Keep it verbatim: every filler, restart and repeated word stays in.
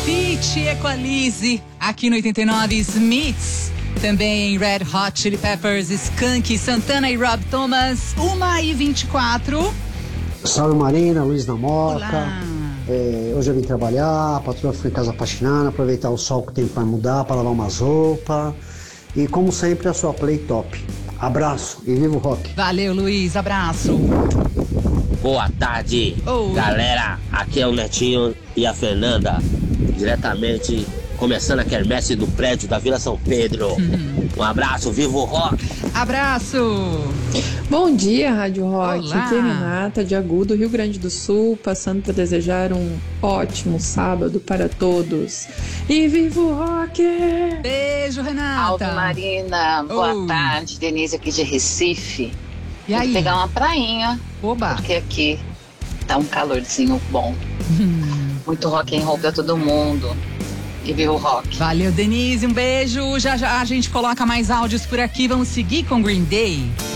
Pitty Equalize, aqui no oitenta e nove, Smiths. Também Red Hot Chili Peppers, Skank, Santana e Rob Thomas. uma e vinte e quatro. Salve Marina, Luiz da Moca. Olá. É, hoje eu vim falar, a patroa foi em casa faxinando, aproveitar o sol que o tempo vai mudar para lavar umas roupas. E como sempre, a sua Play Top. Abraço e viva o rock. Valeu, Luiz, abraço. Boa tarde, Oi. galera. Aqui é o Netinho e a Fernanda, diretamente começando a quermesse do prédio da Vila São Pedro. Uhum. Um abraço, viva o rock. Abraço. Bom dia, Rádio Rock. Olá. Aqui é Renata de Agudo, Rio Grande do Sul, passando para desejar um ótimo sábado para todos. E viva o rock! Beijo, Renata. Aldo Marina, boa Oi. tarde. Denise aqui de Recife. E aí? Vou pegar uma prainha, Oba. porque aqui tá um calorzinho bom. Muito rock and roll pra todo mundo. E viva o rock. Valeu, Denise, um beijo. Já já a gente coloca mais áudios por aqui. Vamos seguir com Green Day.